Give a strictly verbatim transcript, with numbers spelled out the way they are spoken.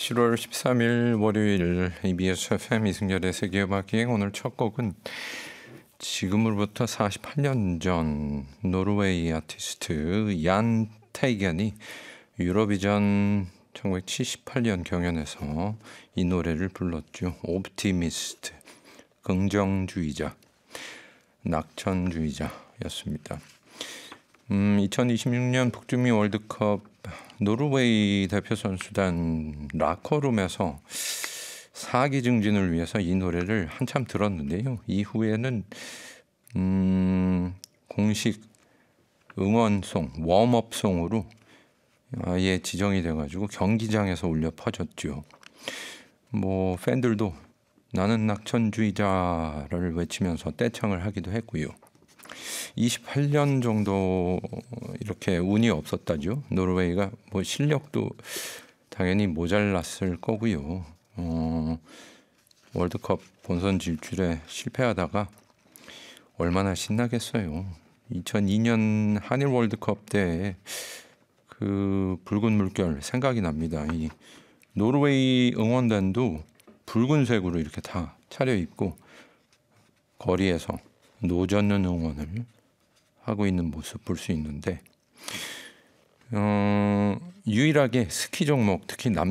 칠월 십삼일 월요일 이비에스 에프엠 이승열의 세계음악기행. 오늘 첫 곡은 지금으로부터 사십팔 년 전 노르웨이 아티스트 얀 테이겐이 유로비전 천구백칠십팔 년 경연에서 이 노래를 불렀죠. 옵티미스트, 긍정주의자, 낙천주의자였습니다. 음, 이천이십육 년 북중미 월드컵 노르웨이 대표 선수단 라커룸에서 사기 증진을 위해서 이 노래를 한참 들었는데요. 이후에는 음, 공식 응원송, 웜업송으로 아예 지정이 돼가지고 경기장에서 울려 퍼졌죠. 뭐 팬들도 나는 낙천주의자를 외치면서 떼창을 하기도 했고요. 이십팔 년 정도 이렇게 운이 없었다죠. 노르웨이가 뭐 실력도 당연히 모자랐을 거고요. 어, 월드컵 본선 진출에 실패하다가 얼마나 신나겠어요. 이천이 년 한일 월드컵 때 그 붉은 물결 생각이 납니다. 이 노르웨이 응원단도 붉은색으로 이렇게 다 차려입고 거리에서 노젓는 응원을 하고 있는 모습 볼 수 있는데 어, 유일하게 스키 종목, 특히 남